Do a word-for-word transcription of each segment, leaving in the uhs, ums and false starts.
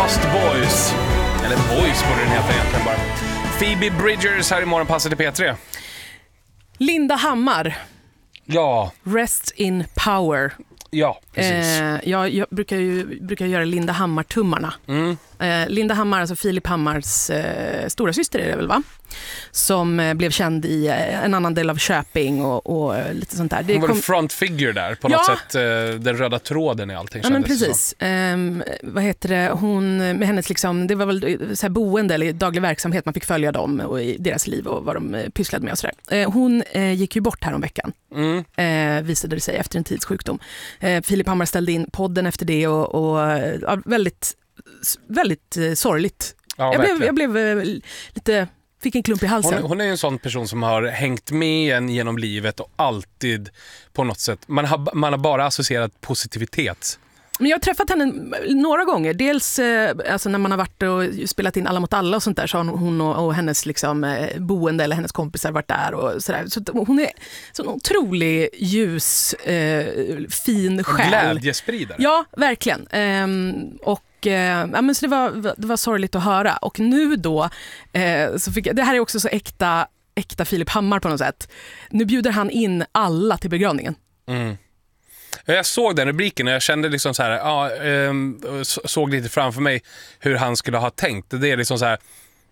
Lost Boys. Eller Boys borde den heta egentligen bara. Phoebe Bridgers här i Morgonpasset i P tre. Linda Hammar. Ja. Rest in power. Ja, precis. Eh, jag, jag brukar ju brukar göra Linda Hammar-tummarna. Mm. Eh, Linda Hammar, alltså Filip Hammars eh, stora syster är det väl, va? Som eh, blev känd i eh, en annan del av Köping och, och eh, lite sånt där. Det Hon var kom... en front figure där på ja. något sätt. Eh, den röda tråden i allting. Ja, men precis. Eh, vad heter det? Hon med hennes liksom, det var väl så här boende eller daglig verksamhet, man fick följa dem och i deras liv och vad de eh, pysslade med och sådär. Eh, hon eh, gick ju bort här om veckan. Mm. Eh, visade det sig efter en tids sjukdom. Eh, Filip Hammar ställde in podden efter det och, och ja, väldigt väldigt eh, sorgligt. Ja, jag, blev, jag blev eh, lite, fick en klump i halsen. Hon, hon är en sån person som har hängt med en genom livet och alltid på något sätt, man har, man har bara associerat positivitet. Men jag har träffat henne några gånger. Dels eh, alltså när man har varit och spelat in Alla mot alla och sånt där, så har hon och, och hennes liksom, eh, boende eller hennes kompisar varit där och sådär. Så hon är så en otrolig ljus, eh, fin själ. Glädjespridare. Ja, verkligen. Ehm, och eh, ja, men så det var, det var sorgligt att höra. Och nu då, eh, så fick jag, det här är också så äkta, äkta Filip Hammar på något sätt. Nu bjuder han in alla till begravningen. Mm. Jag såg den rubriken och jag kände liksom så här, ja, eh, såg lite framför mig hur han skulle ha tänkt. Det är liksom så här,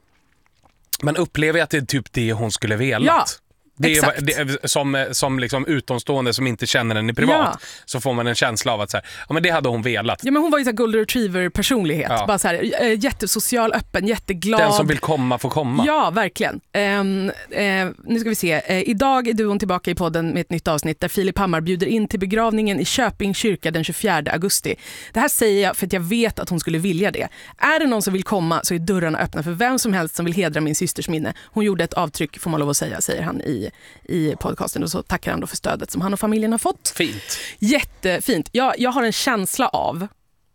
man upplever att det är typ det hon skulle velat. Ja, det exakt. är, det är, som som liksom utomstående som inte känner den i privat, ja. Så får man en känsla av att så här, ja, men det hade hon velat. Ja, men hon var ju så här golden retriever personlighet, ja. bara så här, jättesocial, öppen, jätteglad. Den som vill komma får komma. Ja, verkligen. Um, uh, nu ska vi se. Uh, idag är duon tillbaka i podden med ett nytt avsnitt där Filip Hammar bjuder in till begravningen i Köping kyrka den tjugofjärde augusti. Det här säger jag för att jag vet att hon skulle vilja det. Är det någon som vill komma så är dörrarna öppna för vem som helst som vill hedra min systers minne. Hon gjorde ett avtryck, får man lov att säga, säger han i, i podcasten, och så tackar han då för stödet som han och familjen har fått. Fint. Jättefint. Jag, jag har en känsla av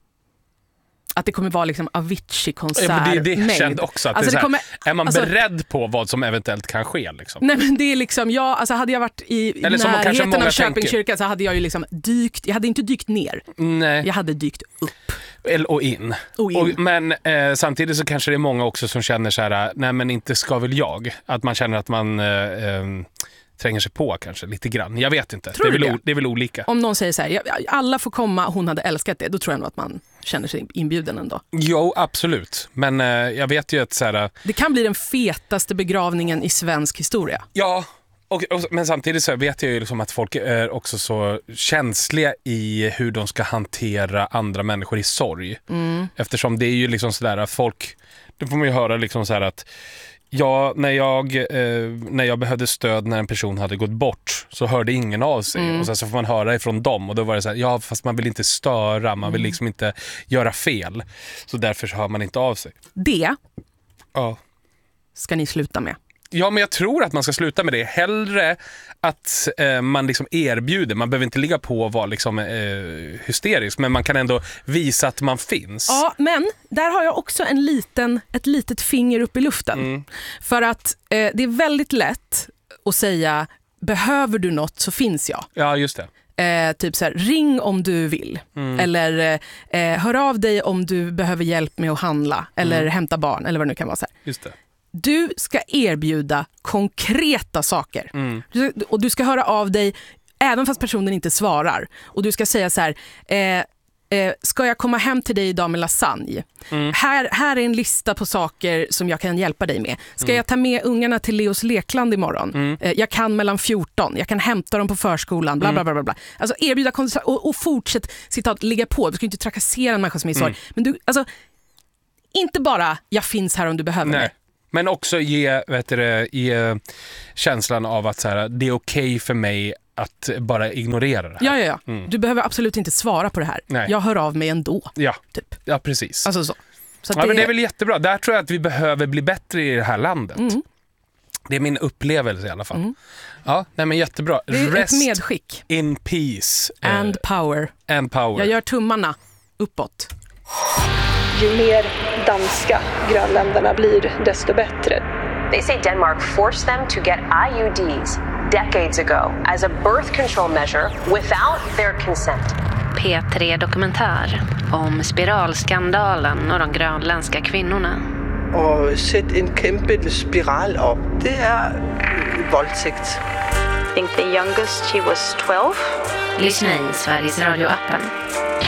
att det kommer vara liksom Avicii-konsert. Ja, men det, det kände också att alltså, det är, det kommer, är man alltså, beredd på vad som eventuellt kan ske liksom? Nej, men det är liksom, ja, alltså hade jag varit i eller som närheten av Köping tänker. kyrka så hade jag ju liksom dykt, jag hade inte dykt ner. Nej. Jag hade dykt upp. Och in. Och in. Och, men eh, samtidigt så kanske det är många också som känner så här, nej men inte ska väl jag. Att man känner att man eh, eh, tränger sig på kanske lite grann. Jag vet inte. Tror det är, väl det? O, det är väl olika. Om någon säger så här, alla får komma, hon hade älskat det, då tror jag nog att man känner sig inbjuden ändå. Jo, absolut. Men eh, jag vet ju att så här, det kan bli den fetaste begravningen i svensk historia. Ja, och, och, men samtidigt så vet jag ju liksom att folk är också så känsliga i hur de ska hantera andra människor i sorg. Mm. Eftersom det är ju liksom sådär att folk, då får man ju höra liksom så här att ja, när jag, eh, när jag behövde stöd när en person hade gått bort så hörde ingen av sig. Mm. Och sen så får man höra ifrån dem och då var det så här, ja fast man vill inte störa, man vill liksom inte göra fel. Så därför så hör man inte av sig. Det ja. ska ni sluta med. Ja, men jag tror att man ska sluta med det. Hellre att eh, man liksom erbjuder. Man behöver inte ligga på och vara liksom, eh, hysterisk. Men man kan ändå visa att man finns. Ja, men där har jag också en liten, ett litet finger upp i luften. Mm. För att eh, det är väldigt lätt att säga, behöver du något så finns jag. Ja, just det. Eh, typ så här, ring om du vill. Mm. Eller eh, hör av dig om du behöver hjälp med att handla. Eller mm. hämta barn, eller vad det nu kan vara. Så här. Just det. Du ska erbjuda konkreta saker. Mm. Och du ska höra av dig även fast personen inte svarar. Och du ska säga så här, eh, eh, ska jag komma hem till dig idag med lasagne? Mm. Här, här är en lista på saker som jag kan hjälpa dig med. Ska mm. jag ta med ungarna till Leos lekland imorgon? Mm. Eh, jag kan mellan fjorton. Jag kan hämta dem på förskolan. Bla, bla, bla, bla, bla. Alltså erbjuda och, och fortsätt citat, ligga på. Du ska inte trakassera en människa som är i sorg. Mm. Men du, alltså, inte bara jag finns här om du behöver Nej. mig. Men också ge, vet du, ge känslan av att så här, det är okej för mig att bara ignorera det här. Ja, ja, ja. Mm. Du behöver absolut inte svara på det här. Nej. Jag hör av mig ändå. Ja, typ. Ja precis. Alltså så. så ja, det... men det är väl jättebra. Där tror jag att vi behöver bli bättre i det här landet. Mm. Det är min upplevelse i alla fall. Mm. Ja, nej men jättebra. Det är Rest ett medskick. in peace. And uh, power. And power. Jag gör tummarna uppåt. Ju mer danska grönländerna blir, desto bättre. They say Denmark forced them to get I U Ds decades ago as a birth control measure without their consent. P tre Dokumentär om spiralskandalen och de grönländska kvinnorna. Och sätt en kæmpe spiral upp. Det är våldtäkt. I think the youngest she was twelve. Lyssna i Sveriges Radio-appen.